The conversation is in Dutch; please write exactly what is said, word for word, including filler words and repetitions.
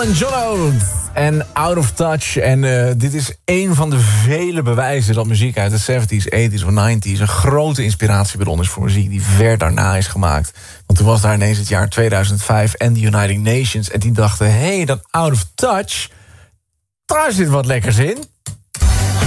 Alan John Oates en Out of Touch. En uh, dit is een van de vele bewijzen dat muziek uit de zeventies, tachtiger of negentig een grote inspiratiebron is voor muziek die ver daarna is gemaakt. Want toen was daar ineens het jaar tweeduizend vijf en de United Nations. En die dachten, hé, hey, dat Out of Touch, daar zit wat lekkers in.